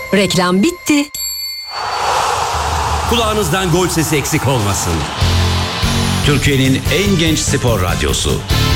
Reklam bitti. Kulağınızdan gol sesi eksik olmasın. Türkiye'nin en genç spor radyosu.